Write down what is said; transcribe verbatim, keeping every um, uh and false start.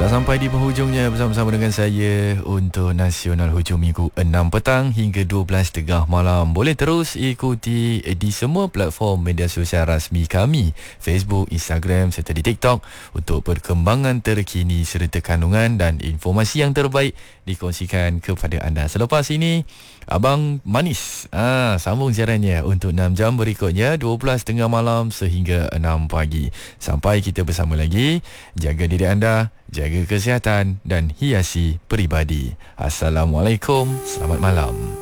Telah sampai di penghujungnya bersama-sama dengan saya untuk Nasional Hujung Minggu enam petang hingga dua belas tengah malam. Boleh terus ikuti di semua platform media sosial rasmi kami, Facebook, Instagram serta di TikTok untuk perkembangan terkini serta kandungan dan informasi yang terbaik dikongsikan kepada anda. Selepas ini, Abang Manis ah, sambung siarannya untuk enam jam berikutnya, dua belas tengah malam sehingga enam pagi. Sampai kita bersama lagi, jaga diri anda, jaga kesihatan dan hiasi peribadi. Assalamualaikum, selamat malam.